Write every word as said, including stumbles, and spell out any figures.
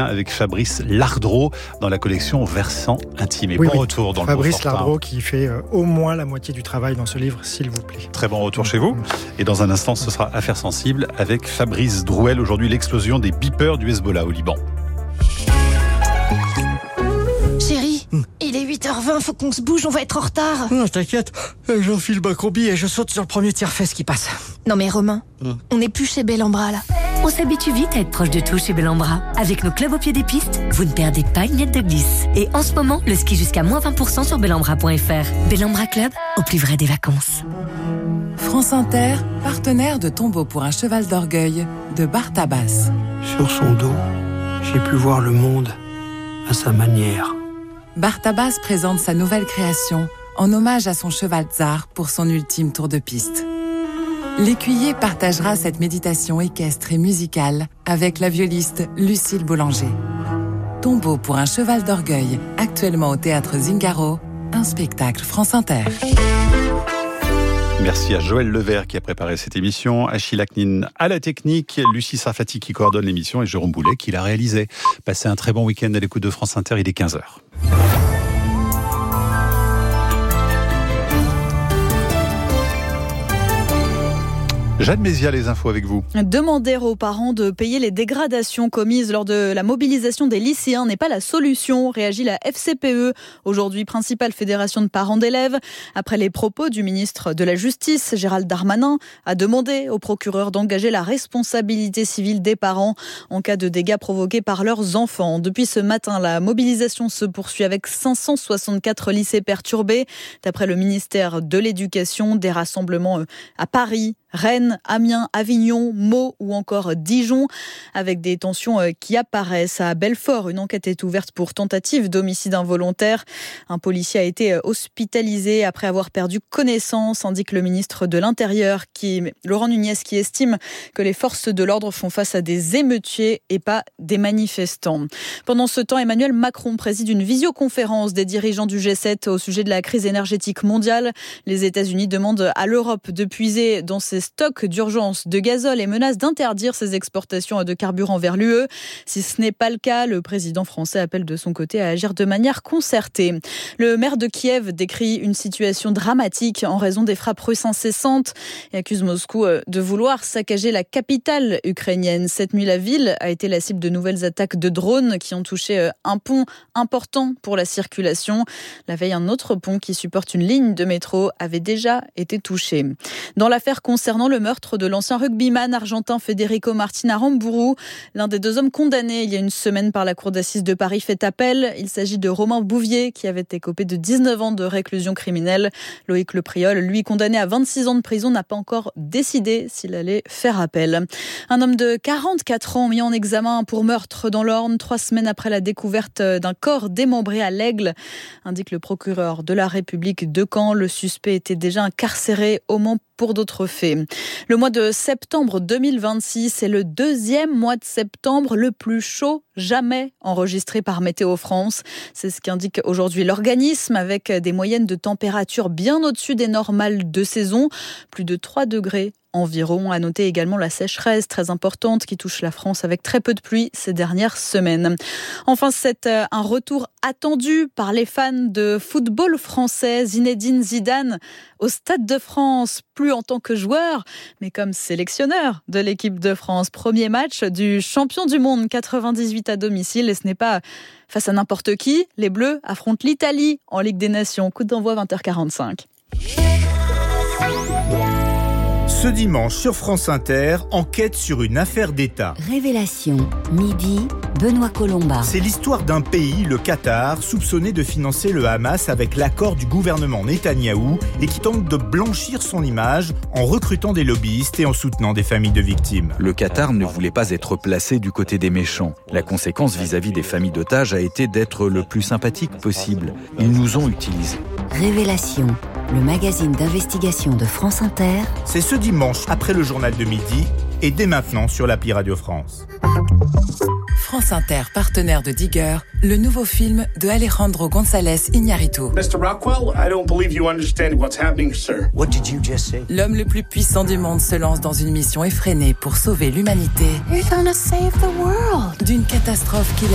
avec Fabrice Lardreau dans la collection Versant Intime. Et oui, bon oui. retour dans Fabrice le Fabrice Lardreau qui fait euh, au moins la moitié du travail dans ce livre, s'il vous plaît. Très bon retour chez vous. Et dans un instant, ce sera Affaires sensibles avec Fabrice Drouel. Aujourd'hui, l'explosion des beepers du Hezbollah au Liban. Chérie, hum. il est huit heures vingt, faut qu'on se bouge, on va être en retard. Non, t'inquiète, j'enfile ma combi et je saute sur le premier tiers-fesse qui passe. Non mais Romain, hum. on n'est plus chez Bellambra là. On s'habitue vite à être proche de tout chez Bellambra. Avec nos clubs au pied des pistes, vous ne perdez pas une miette de glisse. Et en ce moment, le ski jusqu'à moins vingt pour cent sur bellambra point f r. Bellambra Club, au plus vrai des vacances. France Inter, partenaire de Tombeau pour un cheval d'orgueil de Bart Abbas. Sur son dos, j'ai pu voir le monde à sa manière. Bart Abbas présente sa nouvelle création en hommage à son cheval Tsar pour son ultime tour de piste. L'écuyer partagera cette méditation équestre et musicale avec la violiste Lucille Boulanger. Tombeau pour un cheval d'orgueil, actuellement au théâtre Zingaro, un spectacle France Inter. Merci à Joël Levert qui a préparé cette émission, Achille Aknin à la technique, Lucie Sarfati qui coordonne l'émission et Jérôme Boulet qui l'a réalisé. Passez un très bon week-end à l'écoute de France Inter, il est quinze heures. Jeanne Mézia, les infos avec vous. Demander aux parents de payer les dégradations commises lors de la mobilisation des lycéens n'est pas la solution, réagit la F C P E, aujourd'hui principale fédération de parents d'élèves. Après les propos du ministre de la Justice, Gérald Darmanin, a demandé au procureur d'engager la responsabilité civile des parents en cas de dégâts provoqués par leurs enfants. Depuis ce matin, la mobilisation se poursuit avec cinq cent soixante-quatre lycées perturbés. D'après le ministère de l'Éducation, des rassemblements à Paris, Rennes, Amiens, Avignon, Meaux ou encore Dijon, avec des tensions qui apparaissent. À Belfort, une enquête est ouverte pour tentative d'homicide involontaire. Un policier a été hospitalisé après avoir perdu connaissance, indique le ministre de l'Intérieur, qui, Laurent Nunez, qui estime que les forces de l'ordre font face à des émeutiers et pas des manifestants. Pendant ce temps, Emmanuel Macron préside une visioconférence des dirigeants du G sept au sujet de la crise énergétique mondiale. Les États-Unis demandent à l'Europe de puiser dans ses stocks d'urgence de gazole et menacent d'interdire ses exportations de carburant vers l'U E. Si ce n'est pas le cas, le président français appelle de son côté à agir de manière concertée. Le maire de Kiev décrit une situation dramatique en raison des frappes russes incessantes et accuse Moscou de vouloir saccager la capitale ukrainienne. Cette nuit, la ville a été la cible de nouvelles attaques de drones qui ont touché un pont important pour la circulation. La veille, un autre pont qui supporte une ligne de métro avait déjà été touché. Dans l'affaire concernant le meurtre de l'ancien rugbyman argentin Federico Martin Aramburu, l'un des deux hommes condamnés il y a une semaine par la cour d'assises de Paris fait appel. Il s'agit de Romain Bouvier qui avait écopé de dix-neuf ans de réclusion criminelle. Loïc Lepriol, lui condamné à vingt-six ans de prison, n'a pas encore décidé s'il allait faire appel. Un homme de quarante-quatre ans mis en examen pour meurtre dans l'Orne, trois semaines après la découverte d'un corps démembré à l'Aigle, indique le procureur de la République de Caen. Le suspect était déjà incarcéré au Mans pour d'autres faits. Le mois de septembre deux mille vingt-six est le deuxième mois de septembre le plus chaud jamais enregistré par Météo France. C'est ce qu'indique aujourd'hui l'organisme, avec des moyennes de température bien au-dessus des normales de saison, plus de trois degrés environ. À noter également la sécheresse très importante qui touche la France avec très peu de pluie ces dernières semaines. Enfin, c'est un retour attendu par les fans de football français. Zinedine Zidane au Stade de France, plus en tant que joueur, mais comme sélectionneur de l'équipe de France. Premier match du champion du monde quatre-vingt-dix-huit à domicile, et ce n'est pas face à n'importe qui. Les Bleus affrontent l'Italie en Ligue des Nations. Coup d'envoi vingt heures quarante-cinq. Ce dimanche sur France Inter, enquête sur une affaire d'État. Révélation, midi, Benoît Colomba. C'est l'histoire d'un pays, le Qatar, soupçonné de financer le Hamas avec l'accord du gouvernement Netanyahou et qui tente de blanchir son image en recrutant des lobbyistes et en soutenant des familles de victimes. Le Qatar ne voulait pas être placé du côté des méchants. La conséquence vis-à-vis des familles d'otages a été d'être le plus sympathique possible. Ils nous ont utilisés. Révélation, le magazine d'investigation de France Inter. C'est ce dimanche après le journal de midi et dès maintenant sur l'appli Radio France. France Inter, partenaire de Digger, le nouveau film de Alejandro González Iñárritu. mister Rockwell, I don't believe you understand what's happening, sir. What did you just say? L'homme le plus puissant du monde se lance dans une mission effrénée pour sauver l'humanité You're gonna save the world. d'une catastrophe qui